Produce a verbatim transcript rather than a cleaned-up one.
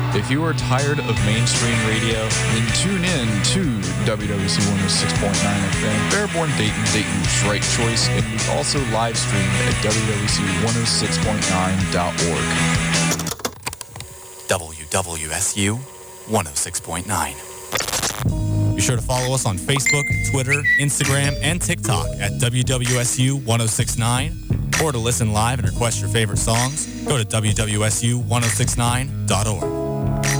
If you are tired of mainstream radio, then tune in to W W C one oh six point nine F M, Fairborn, Dayton, Dayton's right choice, and we also live stream at W W C one oh six point nine dot org. W W S U one oh six point nine. Be sure to follow us on Facebook, Twitter, Instagram, and TikTok at W W S U one oh six point nine. Or to listen live and request your favorite songs, go to W W S U one oh six nine dot org.